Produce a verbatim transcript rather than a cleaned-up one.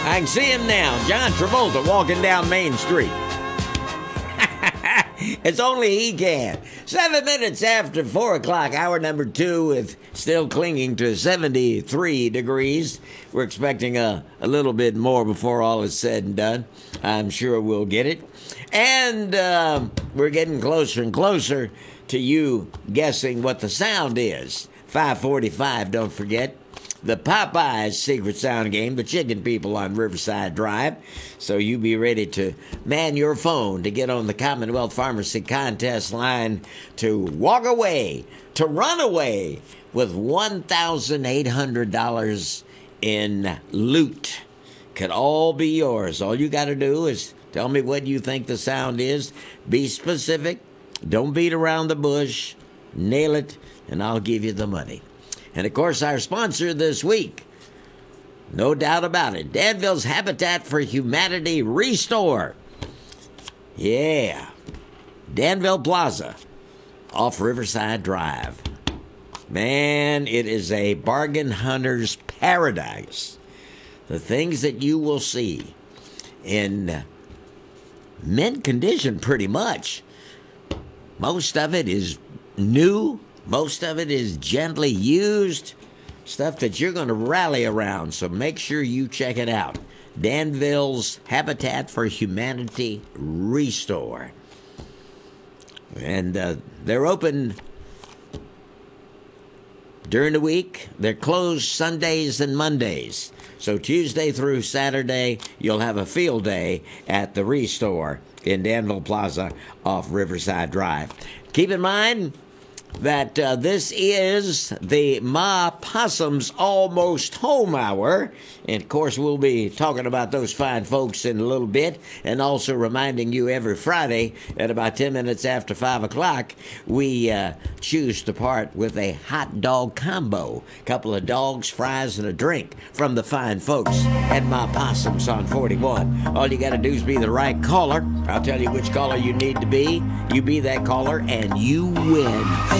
I can see him now, John Travolta walking down Main Street. It's only he can. Seven minutes after four o'clock, hour number two, with still clinging to seventy-three degrees. We're expecting a, a little bit more before all is said and done. I'm sure we'll get it. And uh, we're getting closer and closer to you guessing what the sound is. five forty-five, don't forget. The Popeyes Secret Sound Game, the chicken people on Riverside Drive. So you be ready to man your phone to get on the Commonwealth Pharmacy contest line to walk away, to run away with one thousand eight hundred dollars in loot. Could all be yours. All you got to do is tell me what you think the sound is. Be specific. Don't beat around the bush. Nail it, and I'll give you the money. And, of course, our sponsor this week, no doubt about it, Danville's Habitat for Humanity Restore. Yeah, Danville Plaza off Riverside Drive. Man, it is a bargain hunter's paradise. The things that you will see in mint condition pretty much. Most of it is new. Most of it is gently used, stuff that you're going to rally around, so make sure you check it out. Danville's Habitat for Humanity Restore. And uh, they're open during the week. They're closed Sundays and Mondays. So Tuesday through Saturday, you'll have a field day at the Restore in Danville Plaza off Riverside Drive. Keep in mind that uh, this is the Ma Possum's Almost Home Hour. And, of course, we'll be talking about those fine folks in a little bit, and also reminding you every Friday at about ten minutes after five o'clock, we uh, choose to part with a hot dog combo. A couple of dogs, fries, and a drink from the fine folks at Ma Possum's on forty-one. All you got to do is be the right caller. I'll tell you which caller you need to be. You be that caller, and you win.